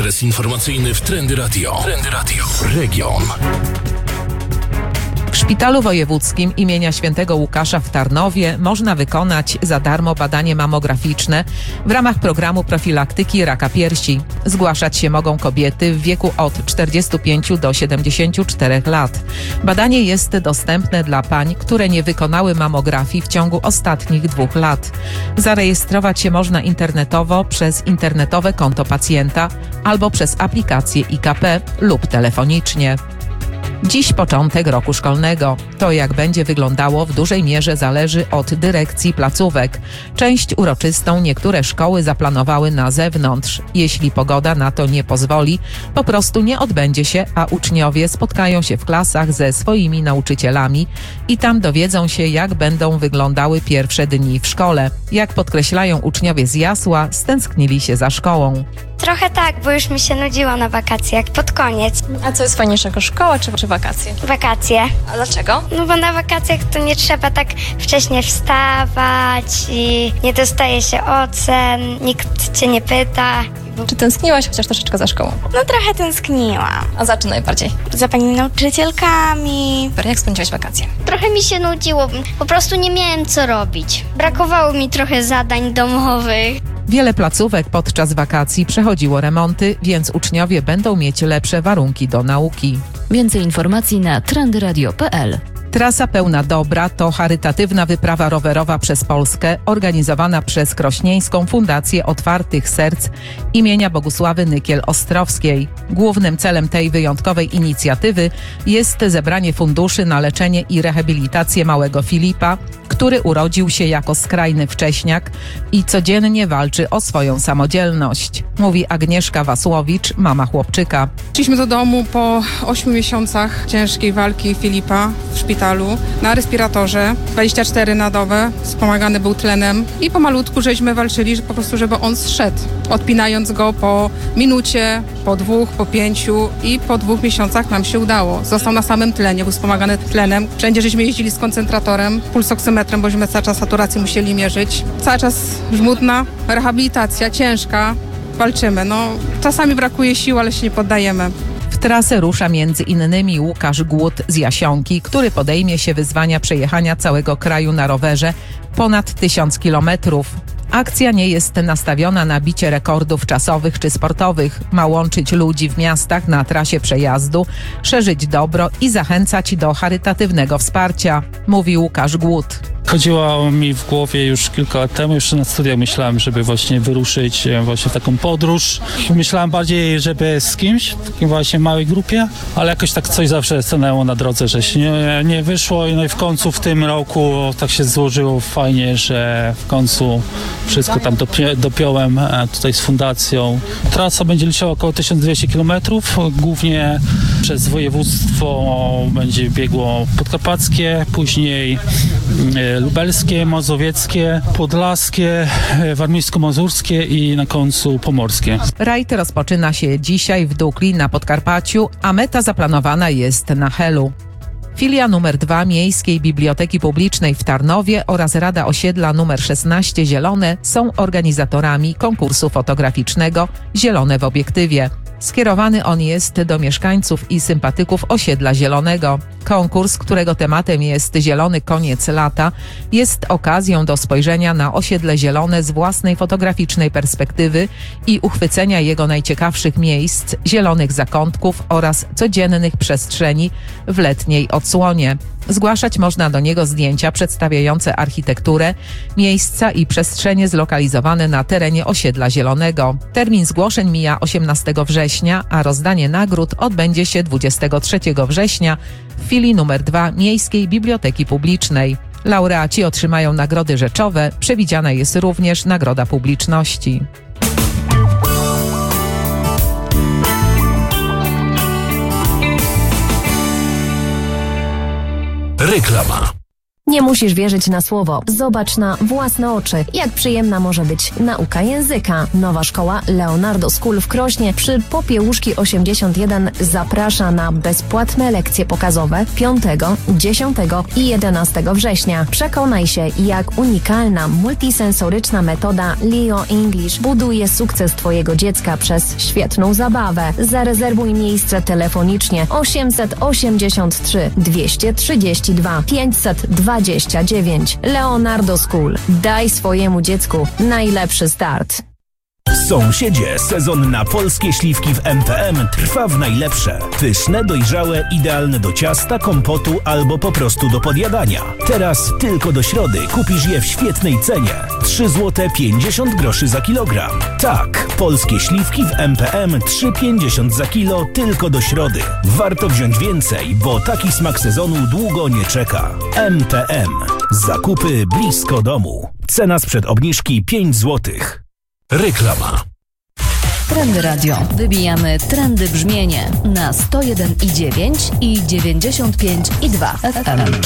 Ekspres informacyjny w Trendy Radio. Trendy Radio. Region. W Szpitalu Wojewódzkim imienia Świętego Łukasza w Tarnowie można wykonać za darmo badanie mamograficzne w ramach programu profilaktyki raka piersi. Zgłaszać się mogą kobiety w wieku od 45 do 74 lat. Badanie jest dostępne dla pań, które nie wykonały mamografii w ciągu ostatnich 2 lat. Zarejestrować się można internetowo przez internetowe konto pacjenta albo przez aplikację IKP lub telefonicznie. Dziś początek roku szkolnego. To, jak będzie wyglądało, w dużej mierze zależy od dyrekcji placówek. Część uroczystą niektóre szkoły zaplanowały na zewnątrz. Jeśli pogoda na to nie pozwoli, po prostu nie odbędzie się, a uczniowie spotkają się w klasach ze swoimi nauczycielami i tam dowiedzą się, jak będą wyglądały pierwsze dni w szkole. Jak podkreślają uczniowie z Jasła, stęsknili się za szkołą. Trochę tak, bo już mi się nudziło na wakacjach, pod koniec. A co jest fajniejszego, szkoła czy wakacje? Wakacje. A dlaczego? No bo na wakacjach to nie trzeba tak wcześnie wstawać i nie dostaje się ocen, nikt cię nie pyta. Czy tęskniłaś chociaż troszeczkę za szkołą? No trochę tęskniłam. A za czym najbardziej? Za pani nauczycielkami. Jak spędziłaś wakacje? Trochę mi się nudziło, po prostu nie miałem co robić. Brakowało mi trochę zadań domowych. Wiele placówek podczas wakacji przechodziło remonty, więc uczniowie będą mieć lepsze warunki do nauki. Więcej informacji na trendyradio.pl. Trasa Pełna Dobra to charytatywna wyprawa rowerowa przez Polskę organizowana przez Krośnieńską Fundację Otwartych Serc imienia Bogusławy Nykiel-Ostrowskiej. Głównym celem tej wyjątkowej inicjatywy jest zebranie funduszy na leczenie i rehabilitację małego Filipa, który urodził się jako skrajny wcześniak i codziennie walczy o swoją samodzielność, mówi Agnieszka Wasłowicz, mama chłopczyka. Przyszliśmy do domu po 8 miesiącach ciężkiej walki Filipa w szpitalu na respiratorze, 24 na dobę, wspomagany był tlenem i pomalutku żeśmy walczyli, po prostu żeby on zszedł, odpinając go po minucie, po 2, po 5 i po 2 miesiącach nam się udało. Został na samym tlenie, był wspomagany tlenem. Wszędzie żeśmy jeździli z koncentratorem, pulsoksymetrem, bośmy cały czas saturację musieli mierzyć. Cały czas żmudna rehabilitacja, ciężka, walczymy. Czasami brakuje sił, ale się nie poddajemy. W trasę rusza między innymi Łukasz Głód z Jasionki, który podejmie się wyzwania przejechania całego kraju na rowerze ponad 1000 kilometrów. Akcja nie jest nastawiona na bicie rekordów czasowych czy sportowych. Ma łączyć ludzi w miastach na trasie przejazdu, szerzyć dobro i zachęcać do charytatywnego wsparcia, mówi Łukasz Głód. Chodziło mi w głowie już kilka lat temu, jeszcze na studiach myślałem, żeby właśnie wyruszyć właśnie w taką podróż. Myślałem bardziej, żeby z kimś, w takiej właśnie małej grupie, ale jakoś tak coś zawsze stanęło na drodze, że się nie wyszło i w końcu w tym roku tak się złożyło fajnie, że w końcu wszystko tam dopiąłem tutaj z fundacją. Trasa będzie liczyła około 1200 km, głównie przez województwo będzie biegło podkarpackie, później lubelskie, mazowieckie, podlaskie, warmińsko-mazurskie i na końcu pomorskie. Rajd rozpoczyna się dzisiaj w Dukli na Podkarpaciu, a meta zaplanowana jest na Helu. Filia numer 2 Miejskiej Biblioteki Publicznej w Tarnowie oraz Rada Osiedla nr 16 Zielone są organizatorami konkursu fotograficznego Zielone w obiektywie. Skierowany on jest do mieszkańców i sympatyków osiedla Zielonego. Konkurs, którego tematem jest Zielony koniec lata, jest okazją do spojrzenia na osiedle Zielone z własnej fotograficznej perspektywy i uchwycenia jego najciekawszych miejsc, zielonych zakątków oraz codziennych przestrzeni w letniej odsłonie. Zgłaszać można do niego zdjęcia przedstawiające architekturę, miejsca i przestrzenie zlokalizowane na terenie osiedla Zielonego. Termin zgłoszeń mija 18 września, a rozdanie nagród odbędzie się 23 września w filii numer 2 Miejskiej Biblioteki Publicznej. Laureaci otrzymają nagrody rzeczowe, przewidziana jest również nagroda publiczności. Reklama. Nie musisz wierzyć na słowo. Zobacz na własne oczy, jak przyjemna może być nauka języka. Nowa szkoła Leonardo School w Krośnie przy Popiełuszki 81 zaprasza na bezpłatne lekcje pokazowe 5, 10 i 11 września. Przekonaj się, jak unikalna, multisensoryczna metoda Leo English buduje sukces Twojego dziecka przez świetną zabawę. Zarezerwuj miejsce telefonicznie 883 232 529. Leonardo School. Daj swojemu dziecku najlepszy start. Sąsiedzie, sezon na polskie śliwki w MPM trwa w najlepsze. Pyszne, dojrzałe, idealne do ciasta, kompotu albo po prostu do podjadania. Teraz tylko do środy kupisz je w świetnej cenie. 3 zł 50 groszy za kilogram. Tak, polskie śliwki w MPM 3,50 za kilo tylko do środy. Warto wziąć więcej, bo taki smak sezonu długo nie czeka. MPM. Zakupy blisko domu. Cena sprzed obniżki 5 zł. Reklama. Trendy Radio. Wybijamy trendy brzmienie na 101,9 i 95,2 FM.